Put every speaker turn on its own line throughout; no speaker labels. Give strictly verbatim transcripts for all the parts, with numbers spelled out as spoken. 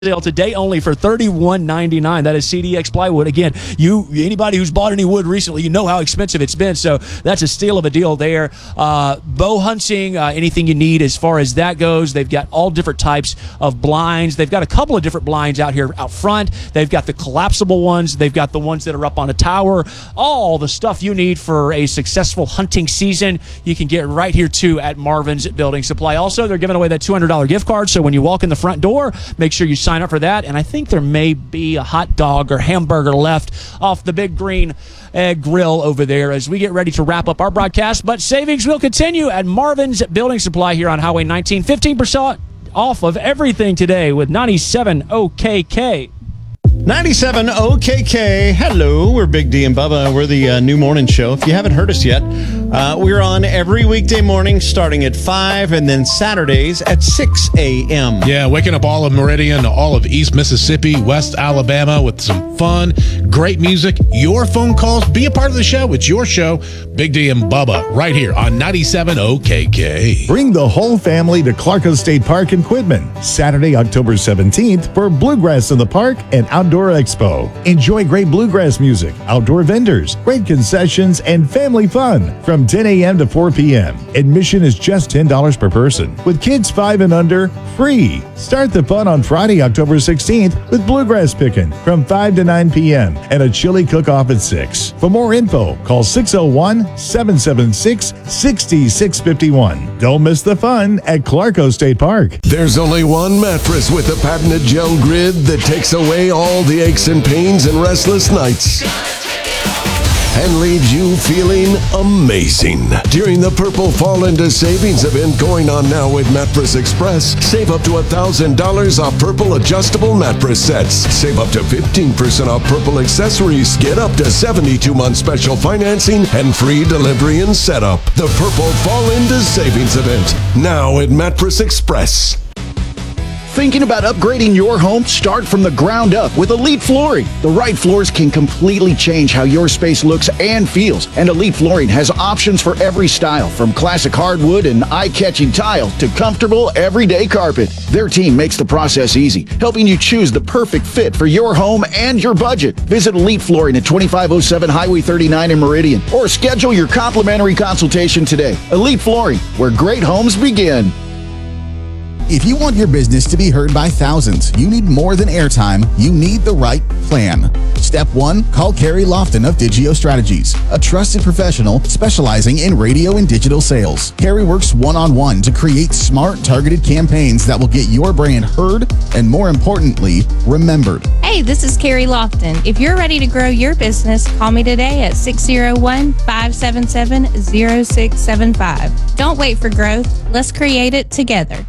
sale today only for thirty-one ninety-nine. That is C D X plywood. Again, you anybody who's bought any wood recently, you know how expensive it's been. So that's a steal of a deal there. Uh, bow hunting, uh, anything you need as far as that goes. They've got all different types of blinds. They've got a couple of different blinds out here out front. They've got the collapsible ones. They've got the ones that are up on a tower. All the stuff you need for a successful hunting season, you can get right here too at Marvin's Building Supply. Also, they're giving away that two hundred dollars gift card. So when you walk in the front door, make sure you sign up for that. And I think there may be a hot dog or hamburger left off the big green egg grill over there as we get ready to wrap up our broadcast. But savings will continue at Marvin's Building Supply here on Highway nineteen. fifteen percent off of everything today with ninety-seven O K K.
ninety-seven O K K. Hello, we're Big D and Bubba. We're the uh, new morning show. If you haven't heard us yet, uh, we're on every weekday morning starting at five and then Saturdays at six a.m.
Yeah, waking up all of Meridian, all of East Mississippi, West Alabama with some fun, great music, your phone calls. Be a part of the show. It's your show, Big D and Bubba, right here on ninety-seven O K K.
Bring the whole family to Clarko State Park in Quitman, Saturday, October seventeenth for Bluegrass in the Park and Outdoor Expo. Enjoy great bluegrass music, outdoor vendors, great concessions, and family fun from ten a.m. to four p.m. Admission is just ten dollars per person. With kids five and under, free. Start the fun on Friday, October sixteenth with bluegrass picking from five to nine p.m. and a chili cook-off at six. For more info, call six oh one, seven seven six, six six five one. Don't miss the fun at Clarko State Park.
There's only one mattress with a patented gel grid that takes away all the aches and pains and restless nights and leaves you feeling amazing. During the Purple Fall into Savings event going on now with Mattress Express, save up to one thousand dollars off Purple adjustable mattress sets. Save up to fifteen percent off Purple accessories. Get up to seventy-two month special financing and free delivery and setup. The Purple Fall into Savings event, now at Mattress Express.
Thinking about upgrading your home? Start from the ground up with Elite Flooring. The right floors can completely change how your space looks and feels. And Elite Flooring has options for every style, from classic hardwood and eye-catching tile to comfortable everyday carpet. Their team makes the process easy, helping you choose the perfect fit for your home and your budget. Visit Elite Flooring at twenty-five oh seven Highway thirty-nine in Meridian, or schedule your complimentary consultation today. Elite Flooring, where great homes begin.
If you want your business to be heard by thousands, you need more than airtime. You need the right plan. Step one, call Carrie Lofton of Digio Strategies, a trusted professional specializing in radio and digital sales. Carrie works one-on-one to create smart, targeted campaigns that will get your brand heard and, more importantly, remembered.
Hey, this is Carrie Lofton. If you're ready to grow your business, call me today at six oh one, five seven seven, oh six seven five. Don't wait for growth. Let's create it together.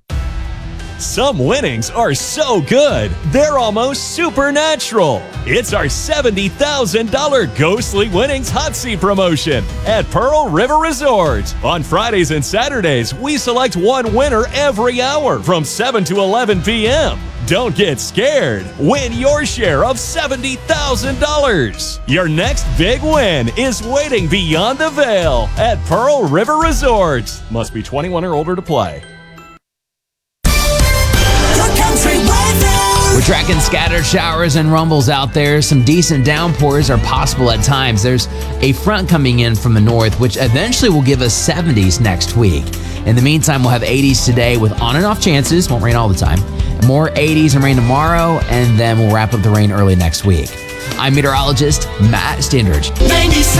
Some winnings are so good, they're almost supernatural. It's our seventy thousand dollars Ghostly Winnings Hot Seat promotion at Pearl River Resort. On Fridays and Saturdays, we select one winner every hour from seven to eleven p.m. Don't get scared. Win your share of seventy thousand dollars. Your next big win is waiting beyond the veil at Pearl River Resort. Must be twenty-one or older to play.
We're tracking scattered showers and rumbles out there. Some decent downpours are possible at times. There's a front coming in from the north, which eventually will give us seventies next week. In the meantime, we'll have eighties today with on and off chances. Won't rain all the time. More eighties and rain tomorrow, and then we'll wrap up the rain early next week. I'm meteorologist Matt Standridge.